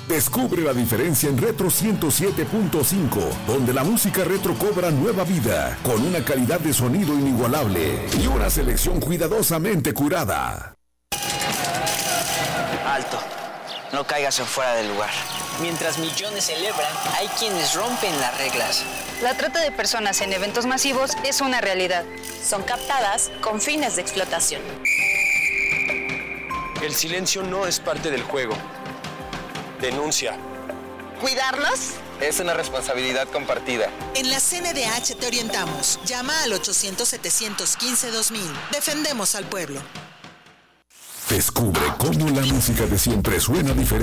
Descubre la diferencia en Retro 107.5, donde la música retro cobra nueva vida, con una calidad de sonido inigualable y una selección cuidadosamente curada. Alto, no caigas en fuera del lugar. Mientras millones celebran, hay quienes rompen las reglas. La trata de personas en eventos masivos es una realidad. Son captadas con fines de explotación. El silencio no es parte del juego. Denuncia. ¿Cuidarlos? Es una responsabilidad compartida. En la CNDH te orientamos. Llama al 800-715-2000. Defendemos al pueblo. Descubre cómo la música de siempre suena diferente.